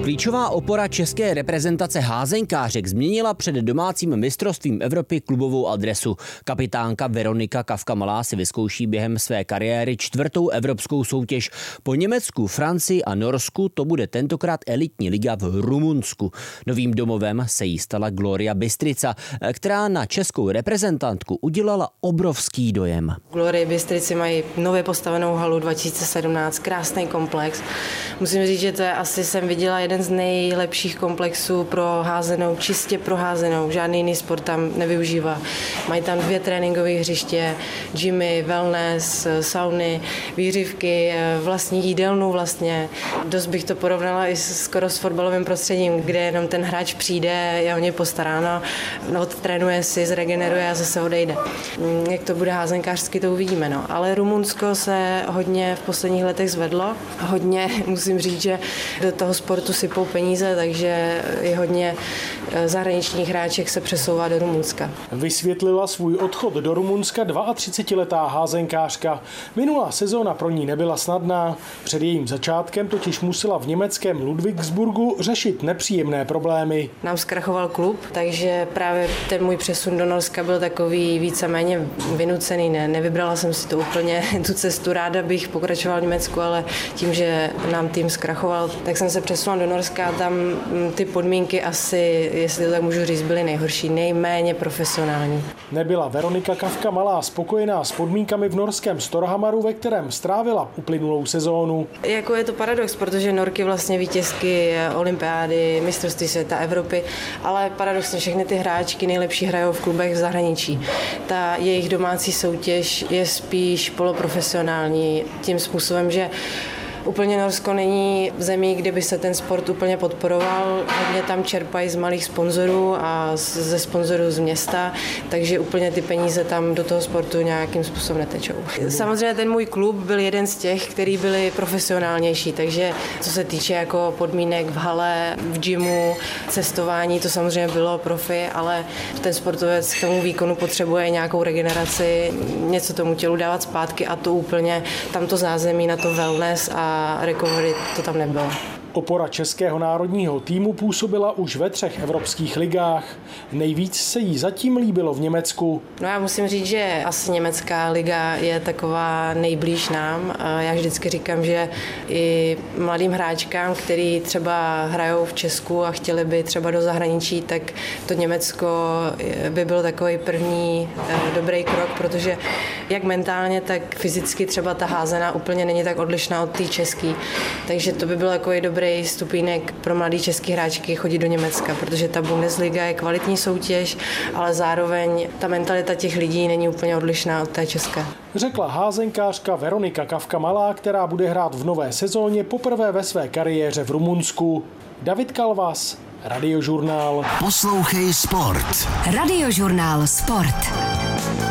Klíčová opora české reprezentace házenkářek změnila před domácím mistrovstvím Evropy klubovou adresu. Kapitánka Veronika Kafka-Malá si vyzkouší během své kariéry 4. evropskou soutěž. Po Německu, Francii a Norsku to bude tentokrát elitní liga v Rumunsku. Novým domovem se jí stala Gloria Bystrica, která na českou reprezentantku udělala obrovský dojem. Glorie Bystrici mají nově postavenou halu 2017, krásný komplex. Musím říct, že to je asi jsem viděla jeden z nejlepších komplexů pro házenou, čistě pro házenou. Žádný jiný sport tam nevyužívá. Mají tam 2 tréninkové hřiště, gymy, wellness, sauny, výřivky, vlastní jídelnu vlastně. Dost bych to porovnala i skoro s fotbalovým prostředím, kde jenom ten hráč přijde, je o ně postaráno, odtrénuje si, zregeneruje a zase odejde. Jak to bude házenkářsky, to uvidíme. No. Ale Rumunsko se hodně v posledních letech zvedlo. Hodně, musím říct, že do toho sportu sypou peníze, takže i hodně zahraničních hráček se přesouvá do Rumunska. Vysvětlila svůj odchod do Rumunska 32letá házenkářka. Minulá sezóna pro ní nebyla snadná. Před jejím začátkem totiž musela v německém Ludwigsburgu řešit nepříjemné problémy. Nám zkrachoval klub, takže právě ten můj přesun do Norska byl takový víceméně vynucený. Nevybrala jsem si to úplně, tu cestu. Ráda bych pokračovala v Německu, ale tím, že nám tým zkrachoval, tak jsem se přesunula do Norska a tam ty podmínky asi, jestli to tak můžu říct, byly nejhorší, nejméně profesionální. Nebyla Veronika Kafka-Malá spokojená s podmínkami v norském Storhamaru, ve kterém strávila uplynulou sezónu. Jako je to paradox, protože Norky vlastně vítězky olympiády, mistrovství světa, Evropy, ale paradoxně všechny ty hráčky nejlepší hrajou v klubech v zahraničí. Ta jejich domácí soutěž je spíš poloprofesionální tím způsobem, že úplně Norsko není zemí, kde by se ten sport úplně podporoval. Hodně tam čerpají z malých sponzorů a ze sponzorů z města, takže úplně ty peníze tam do toho sportu nějakým způsobem netečou. Samozřejmě ten můj klub byl jeden z těch, který byli profesionálnější, takže co se týče jako podmínek v hale, v gymu, cestování, to samozřejmě bylo profi, ale ten sportovec k tomu výkonu potřebuje nějakou regeneraci, něco tomu tělu dávat zpátky a to úplně tamto zázemí na to wellness a recovery to tam nebylo. Opora českého národního týmu působila už ve 3 evropských ligách. Nejvíc se jí zatím líbilo v Německu. No já musím říct, že asi německá liga je taková nejblíž nám. Já vždycky říkám, že i mladým hráčkám, který třeba hrajou v Česku a chtěli by třeba do zahraničí, tak to Německo by byl takový první dobrý krok, protože jak mentálně, tak fyzicky třeba ta házená úplně není tak odlišná od té české. Takže to by byl takový dobrý stupínek pro mladý český hráčky chodit do Německa, protože ta Bundesliga je kvalitní soutěž, ale zároveň ta mentalita těch lidí není úplně odlišná od té české. Řekla házenkářka Veronika Kafka-Malá, která bude hrát v nové sezóně poprvé ve své kariéře v Rumunsku. David Kalvas, Radiožurnál. Poslouchej sport. Radiožurnál Sport.